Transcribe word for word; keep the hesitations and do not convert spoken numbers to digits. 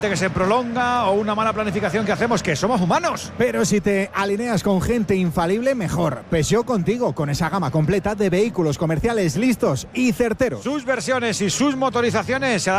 que se prolonga o una mala planificación que hacemos, que somos humanos. Pero si te alineas con gente infalible, mejor. Peugeot contigo, con esa gama completa de vehículos comerciales listos y certeros. Sus versiones y sus motorizaciones se